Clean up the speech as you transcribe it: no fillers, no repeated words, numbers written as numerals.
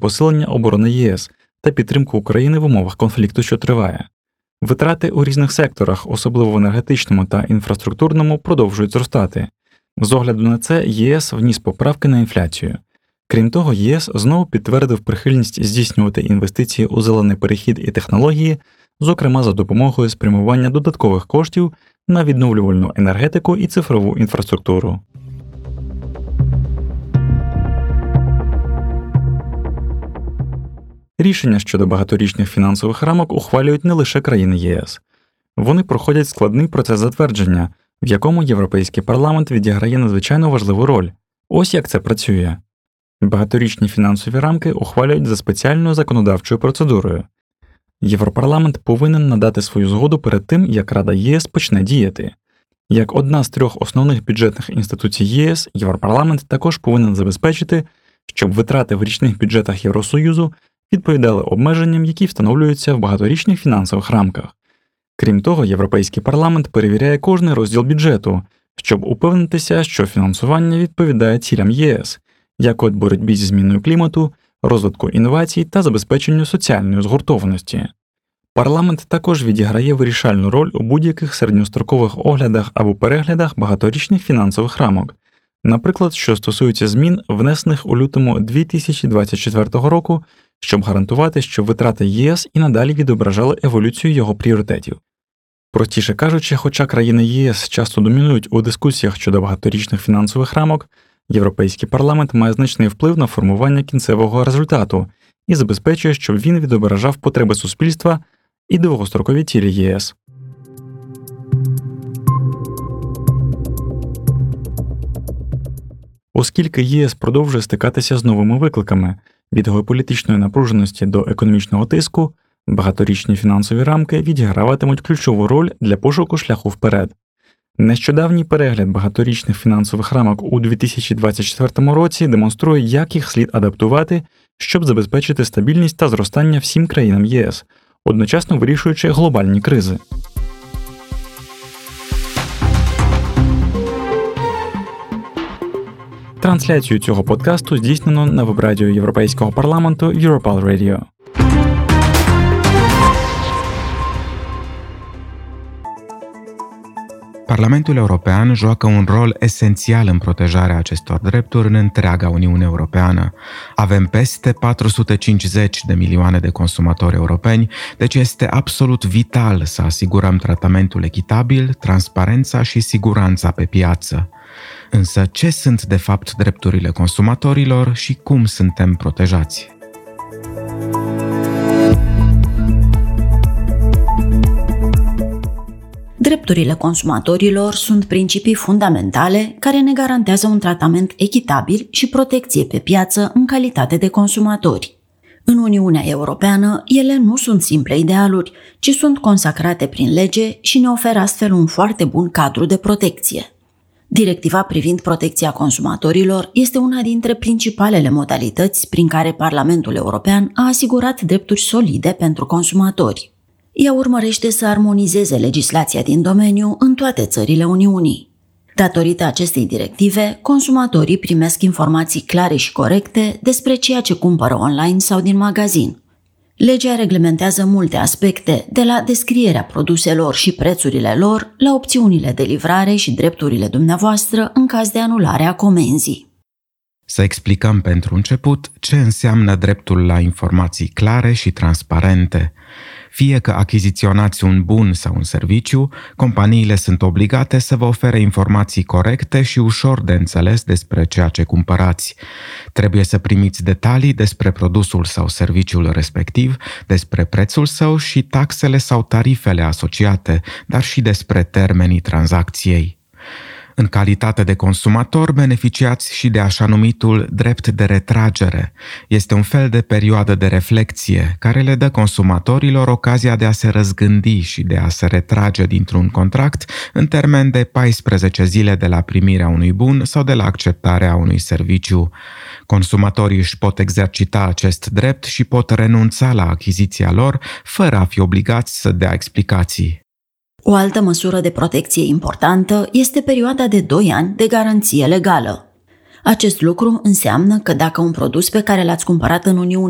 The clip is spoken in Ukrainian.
посилення оборони ЄС та підтримку України в умовах конфлікту, що триває. Витрати у різних секторах, особливо в енергетичному та інфраструктурному, продовжують зростати. З огляду на це ЄС вніс поправки на інфляцію. Крім того, ЄС знову підтвердив прихильність здійснювати інвестиції у зелений перехід і технології, зокрема за допомогою спрямування додаткових коштів на відновлювальну енергетику і цифрову інфраструктуру. Рішення щодо багаторічних фінансових рамок ухвалюють не лише країни ЄС. Вони проходять складний процес затвердження, в якому Європейський парламент відіграє надзвичайно важливу роль. Ось як це працює. Багаторічні фінансові рамки ухвалюють за спеціальною законодавчою процедурою. Європарламент повинен надати свою згоду перед тим, як Рада ЄС почне діяти. Як одна з трьох основних бюджетних інституцій ЄС, Європарламент також повинен забезпечити, щоб витрати в річних бюджетах Євросоюзу відповідали обмеженням, які встановлюються в багаторічних фінансових рамках. Крім того, Європейський парламент перевіряє кожний розділ бюджету, щоб упевнитися, що фінансування відповідає цілям ЄС, як от боротьбі зі зміною клімату, розвитку інновацій та забезпеченню соціальної згуртованості. Парламент також відіграє вирішальну роль у будь-яких середньострокових оглядах або переглядах багаторічних фінансових рамок, наприклад, що стосується змін, внесених у лютому 2024 року, щоб гарантувати, що витрати ЄС і надалі відображали еволюцію його пріоритетів. Простіше кажучи, хоча країни ЄС часто домінують у дискусіях щодо багаторічних фінансових рамок, Європейський парламент має значний вплив на формування кінцевого результату і забезпечує, щоб він відображав потреби суспільства і довгострокові цілі ЄС. Оскільки ЄС продовжує стикатися з новими викликами – від геополітичної напруженості до економічного тиску, багаторічні фінансові рамки відіграватимуть ключову роль для пошуку шляху вперед. Нещодавній перегляд багаторічних фінансових рамок у 2024 році демонструє, як їх слід адаптувати, щоб забезпечити стабільність та зростання всім країнам ЄС, одночасно вирішуючи глобальні кризи. Трансляцію цього подкасту здійснено на веб-радіо Європейського парламенту Europal Radio. Parlamentul European joacă un rol esențial în protejarea acestor drepturi în întreaga Uniune Europeană. Avem peste 450 de milioane de consumatori europeni, deci este absolut vital să asigurăm tratamentul echitabil, transparența și siguranța pe piață. Însă ce sunt de fapt drepturile consumatorilor și cum suntem protejați? Drepturile consumatorilor sunt principii fundamentale care ne garantează un tratament echitabil și protecție pe piață în calitate de consumatori. În Uniunea Europeană, ele nu sunt simple idealuri, ci sunt consacrate prin lege și ne oferă astfel un foarte bun cadru de protecție. Directiva privind protecția consumatorilor este una dintre principalele modalități prin care Parlamentul European a asigurat drepturi solide pentru consumatori. Ea urmărește să armonizeze legislația din domeniu în toate țările Uniunii. Datorită acestei directive, consumatorii primesc informații clare și corecte despre ceea ce cumpără online sau din magazin. Legea reglementează multe aspecte, de la descrierea produselor și prețurile lor, la opțiunile de livrare și drepturile dumneavoastră în caz de anulare a comenzii. Să explicăm pentru început ce înseamnă dreptul la informații clare și transparente. Fie că achiziționați un bun sau un serviciu, companiile sunt obligate să vă ofere informații corecte și ușor de înțeles despre ceea ce cumpărați. Trebuie să primiți detalii despre produsul sau serviciul respectiv, despre prețul său și taxele sau tarifele asociate, dar și despre termenii tranzacției. În calitate de consumator, beneficiați și de așa numitul drept de retragere. Este un fel de perioadă de reflecție care le dă consumatorilor ocazia de a se răzgândi și de a se retrage dintr-un contract în termen de 14 zile de la primirea unui bun sau de la acceptarea unui serviciu. Consumatorii își pot exercita acest drept și pot renunța la achiziția lor fără a fi obligați să dea explicații. O altă măsură de protecție importantă este perioada de 2 ani de garanție legală. Acest lucru înseamnă că dacă un produs pe care l-ați cumpărat în Uniune